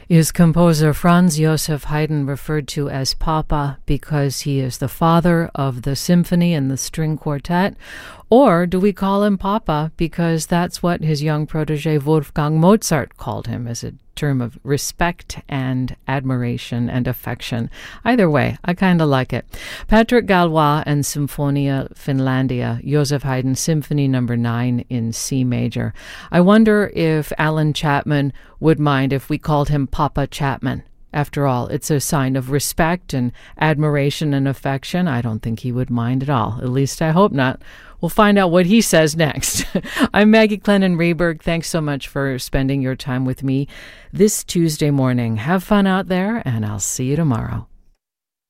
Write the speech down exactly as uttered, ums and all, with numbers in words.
Is composer Franz Joseph Haydn referred to as Papa because he is the father of the symphony and the string quartet? Or do we call him Papa because that's what his young protege Wolfgang Mozart called him, as a term of respect and admiration and affection? Either way, I kind of like it. Patrick Galois and Symphonia Finlandia, Joseph Haydn Symphony number nine in C major. I wonder if Alan Chapman would mind if we called him Papa Chapman. After all, it's a sign of respect and admiration and affection. I don't think he would mind at all. At least I hope not. We'll find out what he says next. I'm Maggie Clennon Rehberg. Thanks so much for spending your time with me this Tuesday morning. Have fun out there, and I'll see you tomorrow.